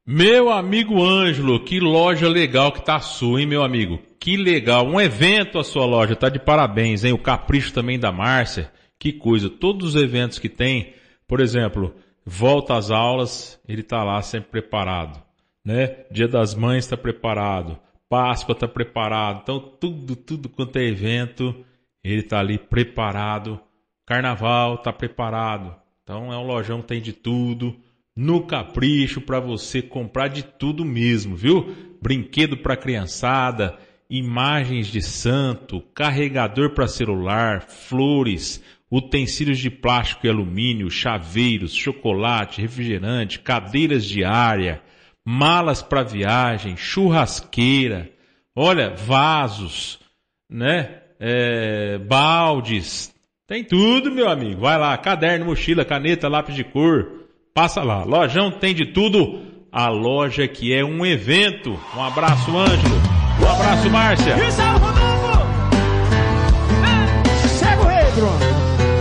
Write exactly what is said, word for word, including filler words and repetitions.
Meu amigo Ângelo, que loja legal que tá a sua, hein, meu amigo? Que legal, um evento a sua loja, tá de parabéns, hein? O capricho também da Márcia, que coisa. Todos os eventos que tem, por exemplo, volta às aulas, ele tá lá sempre preparado, né? Dia das Mães tá preparado, Páscoa tá preparado, então tudo, tudo quanto é evento, ele tá ali preparado. Carnaval tá preparado, então é um lojão que tem de tudo. No capricho para você comprar de tudo mesmo, viu? Brinquedo para criançada, imagens de santo, carregador para celular, flores, utensílios de plástico e alumínio, chaveiros, chocolate, refrigerante, cadeiras de área, malas para viagem, churrasqueira, olha, vasos, né? É, baldes, tem tudo, meu amigo. Vai lá, caderno, mochila, caneta, lápis de cor. Passa lá, lojão tem de tudo, a loja que é um evento. Um abraço, Ângelo, um abraço, Márcia.